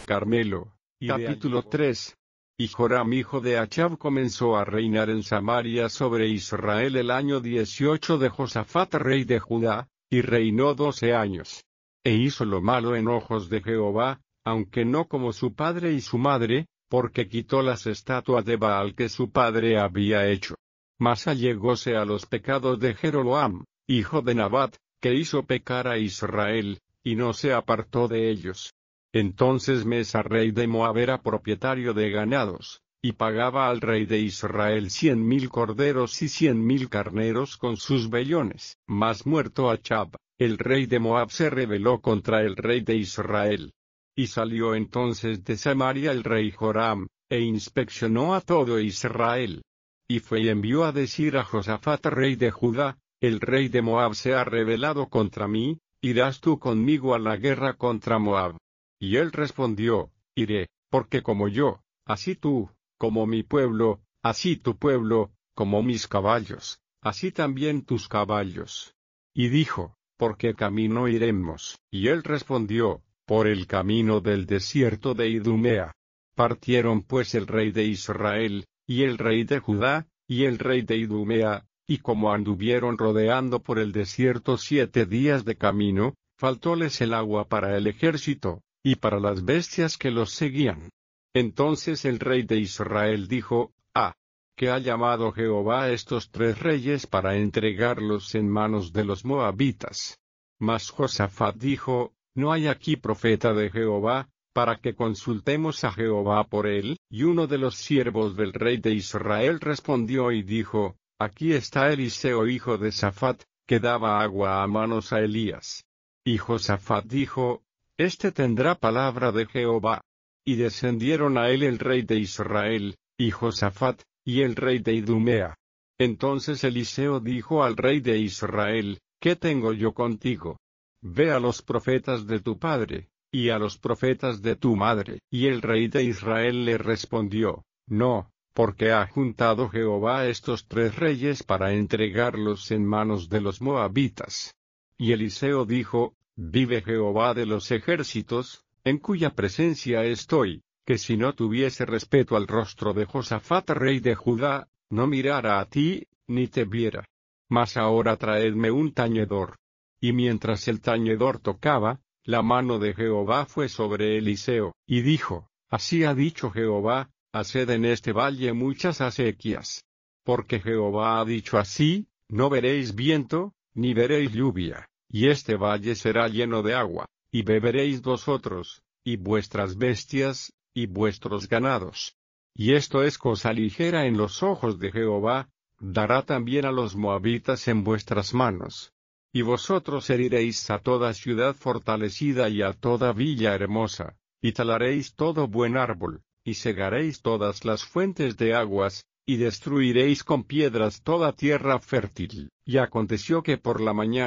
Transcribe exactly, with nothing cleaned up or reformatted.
Carmelo. Capítulo tres. Y Joram hijo de Achab comenzó a reinar en Samaria sobre Israel el año dieciocho de Josafat rey de Judá, y reinó doce años. E hizo lo malo en ojos de Jehová, aunque no como su padre y su madre, porque quitó las estatuas de Baal que su padre había hecho. Mas allegóse a los pecados de Jeroboam, hijo de Nabat, que hizo pecar a Israel, y no se apartó de ellos. Entonces Mesa rey de Moab era propietario de ganados, y pagaba al rey de Israel cien mil corderos y cien mil carneros con sus vellones. Mas muerto Achab, el rey de Moab se rebeló contra el rey de Israel. Y salió entonces de Samaria el rey Joram, e inspeccionó a todo Israel. Y fue y envió a decir a Josafat rey de Judá, el rey de Moab se ha rebelado contra mí, ¿irás tú conmigo a la guerra contra Moab? Y él respondió, iré, porque como yo, así tú, como mi pueblo, así tu pueblo, como mis caballos, así también tus caballos. Y dijo, ¿por qué camino iremos? Y él respondió, por el camino del desierto de Idumea. Partieron pues el rey de Israel, y el rey de Judá, y el rey de Idumea, y como anduvieron rodeando por el desierto siete días de camino, faltóles el agua para el ejército, y para las bestias que los seguían. Entonces el rey de Israel dijo, ah, que ha llamado Jehová a estos tres reyes para entregarlos en manos de los moabitas. Mas Josafat dijo, no hay aquí profeta de Jehová, para que consultemos a Jehová por él. Y uno de los siervos del rey de Israel respondió y dijo, aquí está Eliseo hijo de Safat, que daba agua a manos a Elías. Y Josafat dijo, este tendrá palabra de Jehová. Y descendieron a él el rey de Israel, y Josafat, y el rey de Idumea. Entonces Eliseo dijo al rey de Israel, ¿qué tengo yo contigo? Ve a los profetas de tu padre, y a los profetas de tu madre. Y el rey de Israel le respondió, no, porque ha juntado Jehová a estos tres reyes para entregarlos en manos de los moabitas. Y Eliseo dijo, vive Jehová de los ejércitos, en cuya presencia estoy, que si no tuviese respeto al rostro de Josafat rey de Judá, no mirara a ti, ni te viera. Mas ahora traedme un tañedor. Y mientras el tañedor tocaba, la mano de Jehová fue sobre Eliseo, y dijo, así ha dicho Jehová, haced en este valle muchas acequias. Porque Jehová ha dicho así, no veréis viento, ni veréis lluvia, y este valle será lleno de agua, y beberéis vosotros, y vuestras bestias, y vuestros ganados. Y esto es cosa ligera en los ojos de Jehová, dará también a los moabitas en vuestras manos. Y vosotros heriréis a toda ciudad fortalecida y a toda villa hermosa, y talaréis todo buen árbol, y cegaréis todas las fuentes de aguas, y destruiréis con piedras toda tierra fértil. Y aconteció que por la mañana